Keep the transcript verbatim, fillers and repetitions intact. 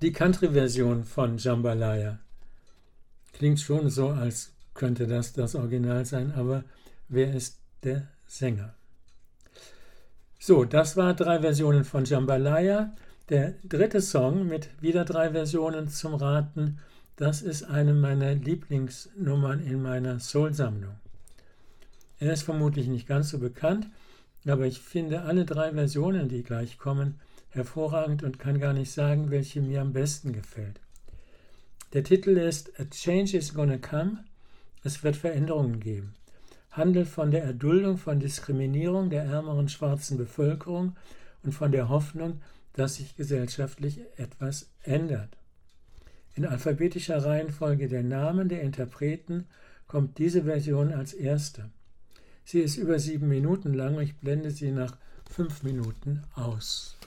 Die Country-Version von Jambalaya klingt schon so, als könnte das das Original sein, aber wer ist der Sänger? So, das war drei Versionen von Jambalaya. Der dritte Song mit wieder drei Versionen zum Raten, das ist eine meiner Lieblingsnummern in meiner Soul-Sammlung. Er ist vermutlich nicht ganz so bekannt, aber ich finde alle drei Versionen, die gleich kommen, hervorragend und kann gar nicht sagen, welche mir am besten gefällt. Der Titel ist A Change is Gonna Come. Es wird Veränderungen geben. Handelt von der Erduldung von Diskriminierung der ärmeren schwarzen Bevölkerung und von der Hoffnung, dass sich gesellschaftlich etwas ändert. In alphabetischer Reihenfolge der Namen der Interpreten kommt diese Version als erste. Sie ist über sieben Minuten lang und ich blende sie nach fünf Minuten aus.